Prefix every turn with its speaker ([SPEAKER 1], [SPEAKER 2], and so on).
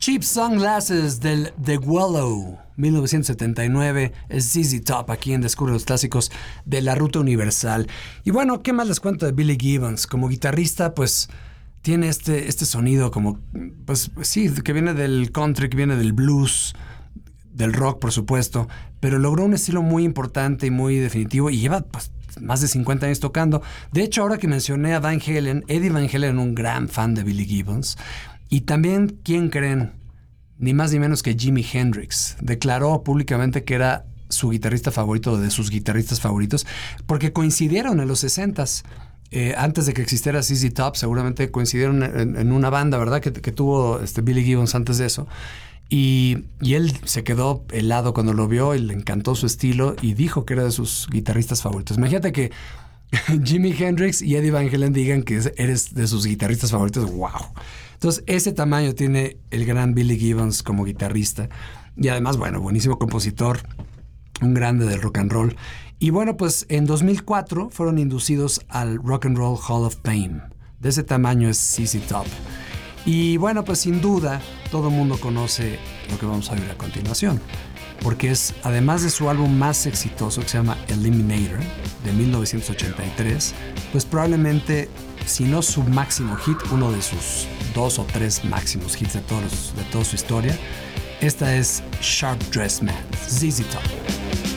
[SPEAKER 1] Cheap Sunglasses del The Wallow, 1979, es ZZ Top aquí en Descubre los Clásicos de la Ruta Universal. Y bueno, ¿qué más les cuento de Billy Gibbons? Como guitarrista, pues tiene este sonido como, pues sí, que viene del country, que viene del blues, del rock, por supuesto, pero logró un estilo muy importante y muy definitivo y lleva pues más de 50 años tocando. De hecho, ahora que mencioné a Van Halen, Eddie Van Halen, un gran fan de Billy Gibbons. Y también, ¿quién creen? Ni más ni menos que Jimi Hendrix. Declaró públicamente que era su guitarrista favorito, de sus guitarristas favoritos, porque coincidieron en los 60s. Antes de que existiera ZZ Top, seguramente coincidieron en una banda, ¿verdad? Que tuvo Billy Gibbons antes de eso. Y él se quedó helado cuando lo vio y le encantó su estilo y dijo que era de sus guitarristas favoritos. Imagínate que Jimi Hendrix y Eddie Van Halen digan que eres de sus guitarristas favoritos. ¡Wow! Entonces, ese tamaño tiene el gran Billy Gibbons como guitarrista. Y además, bueno, buenísimo compositor, un grande del rock and roll. Y bueno, pues en 2004 fueron inducidos al Rock and Roll Hall of Fame. De ese tamaño es ZZ Top. Y bueno, pues sin duda, todo el mundo conoce lo que vamos a ver a continuación. Porque es, además de su álbum más exitoso, que se llama Eliminator, de 1983, pues probablemente, si no su máximo hit, uno de sus 2 o 3 máximos hits de toda su historia. Esta es Sharp Dressed Man, ZZ Top.